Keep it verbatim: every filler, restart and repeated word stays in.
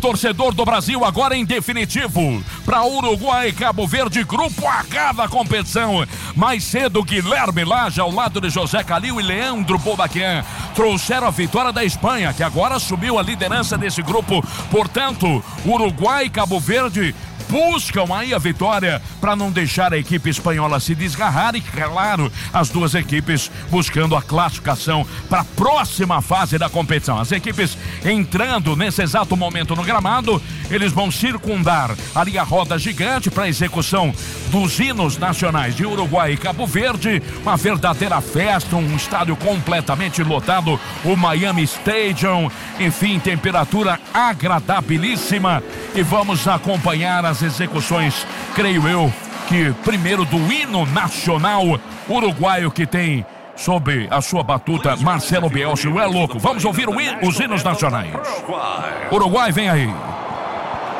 Torcedor do Brasil, agora em definitivo, para Uruguai e Cabo Verde, grupo H da competição. Mais cedo, Guilherme Laje, ao lado de José Calil e Leandro Bobaquian, trouxeram a vitória da Espanha, que agora assumiu a liderança desse grupo. Portanto, Uruguai e Cabo Verde buscam aí a vitória para não deixar a equipe espanhola se desgarrar e, claro, as duas equipes buscando a classificação para a próxima fase da competição. As equipes entrando nesse exato momento no gramado, eles vão circundar ali a roda gigante para execução dos hinos nacionais de Uruguai e Cabo Verde. Uma verdadeira festa, um estádio completamente lotado, o Miami Stadium, enfim, temperatura agradabilíssima, e vamos acompanhar as execuções, creio eu, que primeiro do hino nacional uruguaio, que tem sob a sua batuta Marcelo Bielsa. É louco, vamos ouvir o, os hinos nacionais. Uruguai, vem aí.